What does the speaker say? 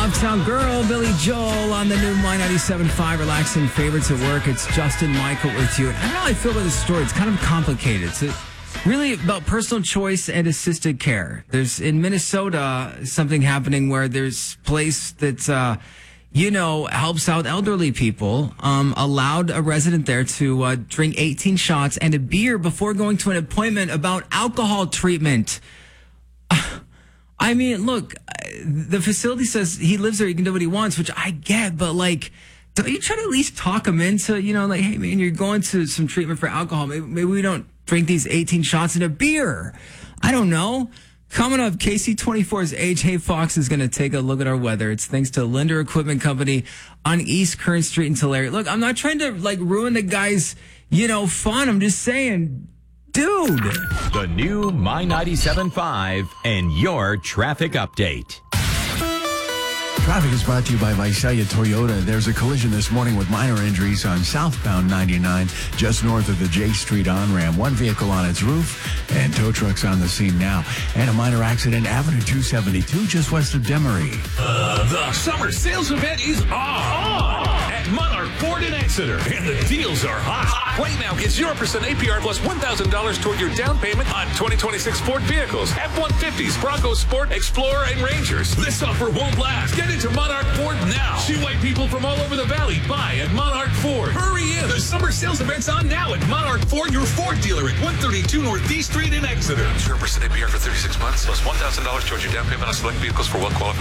Uptown Girl, Billy Joel on the new My 97.5 Relaxing Favorites at Work. It's Justin Michael with you. And I don't know how I feel about this story. It's kind of complicated. It's really about personal choice and assisted care. There's in Minnesota something happening where there's a place that, helps out elderly people. Allowed a resident there to drink 18 shots and a beer before going to an appointment about alcohol treatment. I mean, look, the facility says he lives there, he can do what he wants, which I get, but don't you try to at least talk him into, hey man, you're going to some treatment for alcohol. Maybe we don't drink these 18 shots in a beer. I don't know. Coming up, KC24's AJ Fox is going to take a look at our weather. It's thanks to Linder Equipment Company on East Current Street in Tulare. Look, I'm not trying to ruin the guy's, fun. I'm just saying, dude. The new My 97.5 and your traffic update. Traffic is brought to you by Visalia Toyota. There's a collision this morning with minor injuries on southbound 99, just north of the J Street on-ramp. One vehicle on its roof and tow trucks on the scene now. And a minor accident, Avenue 272, just west of Demery. The summer sales event is on at Monarch Ford in Exeter, and the deals are hot. Right now, get 0% APR plus $1,000 toward your down payment on 2026 Ford vehicles, F-150s, Bronco Sport, Explorer, and Rangers. This offer won't last. Get into Monarch Ford now. See why people from all over the valley buy at Monarch Ford. Hurry in. The summer sales event's on now at Monarch Ford, your Ford dealer at 132 Northeast Street in Exeter. 0% APR for 36 months plus $1,000 towards your down payment on select vehicles for well-qualified